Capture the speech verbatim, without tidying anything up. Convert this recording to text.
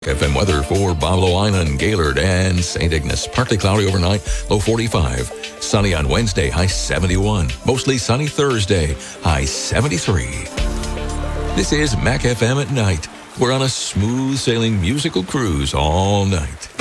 F M weather for Buffalo Island, Gaylord, and Saint Ignace. Partly cloudy overnight, low forty-five. Sunny on Wednesday, high seventy-one. Mostly sunny Thursday, high seventy-three. This is Mac F M at night. We're on a smooth sailing musical cruise all night.